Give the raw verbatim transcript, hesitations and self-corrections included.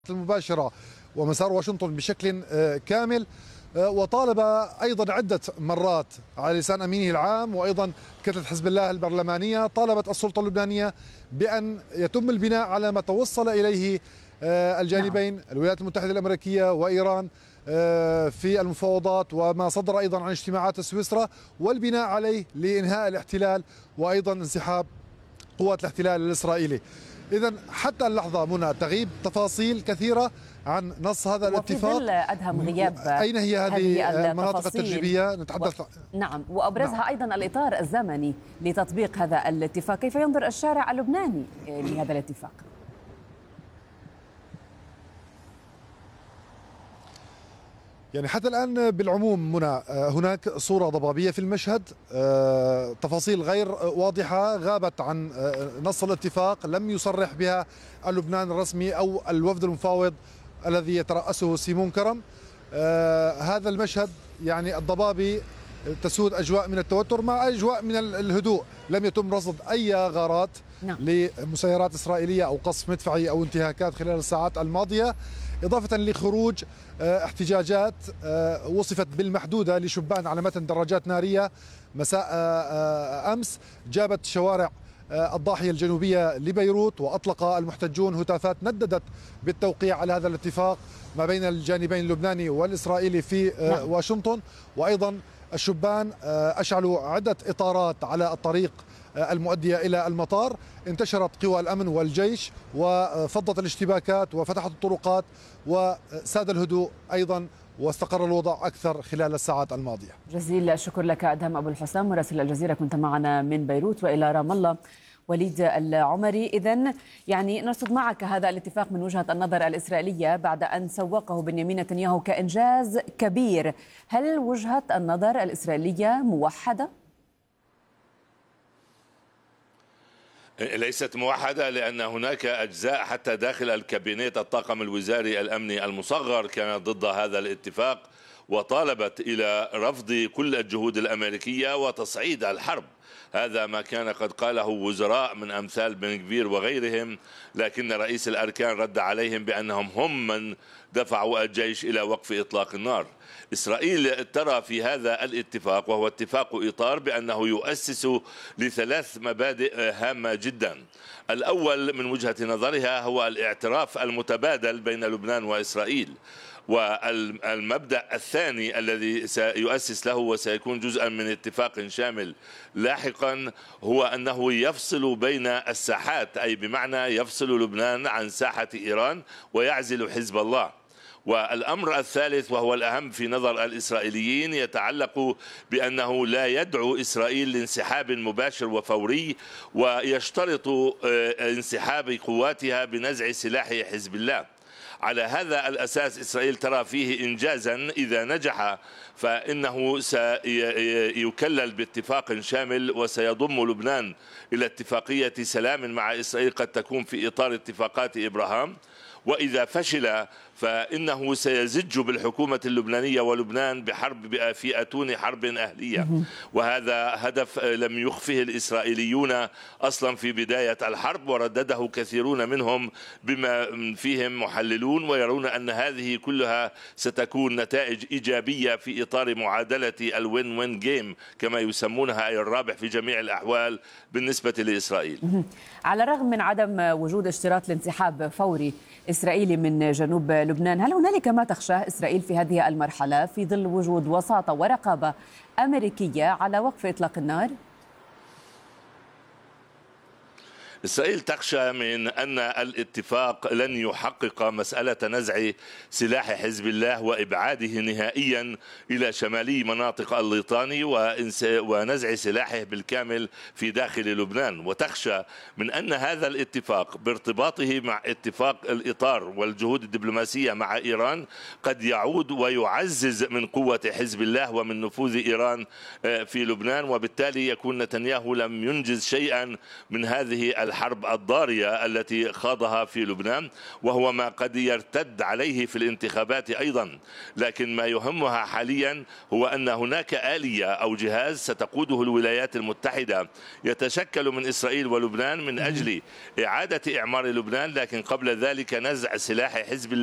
المباشرة ومسار واشنطن بشكل كامل، وطالب أيضا عدة مرات على لسان أمينه العام وأيضا كتلة حزب الله البرلمانية طالبت السلطة اللبنانية بأن يتم البناء على ما توصل إليه الجانبين الولايات المتحدة الأمريكية وإيران في المفاوضات، وما صدر أيضا عن اجتماعات سويسرا، والبناء عليه لإنهاء الاحتلال وأيضا انسحاب قوات الاحتلال الإسرائيلي. إذن حتى اللحظة منى تغيب تفاصيل كثيرة عن نص هذا الاتفاق. وفي ظل أدهم غياب أين هي هذه المناطق التجريبية نتحدث و... نعم وأبرزها نعم. أيضا الإطار الزمني لتطبيق هذا الاتفاق، كيف ينظر الشارع اللبناني لهذا الاتفاق؟ يعني حتى الآن بالعموم منى هناك صورة ضبابية في المشهد، تفاصيل غير واضحة غابت عن نص الاتفاق، لم يصرح بها اللبنان الرسمي أو الوفد المفاوض الذي يترأسه سيمون كرم. هذا المشهد يعني الضبابي تسود أجواء من التوتر مع أجواء من الهدوء، لم يتم رصد أي غارات نعم. لمسيرات إسرائيلية أو قصف مدفعي أو انتهاكات خلال الساعات الماضية، إضافة لخروج احتجاجات وصفت بالمحدودة لشبان على متن دراجات نارية مساء أمس جابت شوارع الضاحية الجنوبية لبيروت، وأطلق المحتجون هتافات نددت بالتوقيع على هذا الاتفاق ما بين الجانبين اللبناني والإسرائيلي في نعم. واشنطن. وأيضا الشبان أشعلوا عدة إطارات على الطريق المؤدية إلى المطار، انتشرت قوى الأمن والجيش وفضت الاشتباكات وفتحت الطرقات وساد الهدوء أيضا، واستقر الوضع أكثر خلال الساعات الماضية. جزيل الشكر لك أدهم أبو الحسام مراسل الجزيرة، كنت معنا من بيروت. وإلى رام الله وليد العمري، إذن يعني نرصد معك هذا الاتفاق من وجهة النظر الإسرائيلية بعد أن سوقه بنيامين نتنياهو كإنجاز كبير، هل وجهة النظر الإسرائيلية موحدة؟ ليست موحدة، لأن هناك أجزاء حتى داخل الكابينيت الطاقم الوزاري الأمني المصغر كانت ضد هذا الاتفاق وطالبت إلى رفض كل الجهود الأمريكية وتصعيد الحرب. هذا ما كان قد قاله وزراء من أمثال بن غفير وغيرهم، لكن رئيس الأركان رد عليهم بأنهم هم من دفعوا الجيش إلى وقف إطلاق النار. إسرائيل ترى في هذا الاتفاق، وهو اتفاق إطار، بأنه يؤسس لثلاث مبادئ هامة جدا. الأول من وجهة نظرها هو الاعتراف المتبادل بين لبنان وإسرائيل، والمبدأ الثاني الذي سيؤسس له وسيكون جزءا من اتفاق شامل لاحقا هو أنه يفصل بين الساحات، أي بمعنى يفصل لبنان عن ساحة إيران ويعزل حزب الله. والأمر الثالث وهو الأهم في نظر الإسرائيليين يتعلق بأنه لا يدعو إسرائيل لانسحاب مباشر وفوري، ويشترط انسحاب قواتها بنزع سلاح حزب الله. على هذا الأساس إسرائيل ترى فيه إنجازا إذا نجح، فإنه سيكلل باتفاق شامل وسيضم لبنان إلى اتفاقية سلام مع إسرائيل قد تكون في إطار اتفاقات إبراهام. وإذا فشل فإنه سيزج بالحكومة اللبنانية ولبنان بحرب في أتون حرب أهلية، وهذا هدف لم يخفه الإسرائيليون أصلا في بداية الحرب، وردده كثيرون منهم بما فيهم محللون، ويرون أن هذه كلها ستكون نتائج إيجابية في إطار معادلة الوين وين جيم كما يسمونها، أي الرابح في جميع الأحوال بالنسبة لإسرائيل. على الرغم من عدم وجود اشتراط لانسحاب فوري إسرائيلي من جنوب لبنان، هل هنالك ما تخشاه إسرائيل في هذه المرحلة في ظل وجود وساطة ورقابة أمريكية على وقف إطلاق النار؟ إسرائيل تخشى من أن الاتفاق لن يحقق مسألة نزع سلاح حزب الله وإبعاده نهائيا إلى شمالي مناطق الليطاني ونزع سلاحه بالكامل في داخل لبنان، وتخشى من أن هذا الاتفاق بارتباطه مع اتفاق الإطار والجهود الدبلوماسية مع إيران قد يعود ويعزز من قوة حزب الله ومن نفوذ إيران في لبنان، وبالتالي يكون نتنياهو لم ينجز شيئا من هذه الحرب الضارية التي خاضها في لبنان، وهو ما قد يرتد عليه في الانتخابات أيضا. لكن ما يهمها حاليا هو أن هناك آلية أو جهاز ستقوده الولايات المتحدة يتشكل من إسرائيل ولبنان من أجل إعادة إعمار لبنان، لكن قبل ذلك نزع سلاح حزب الله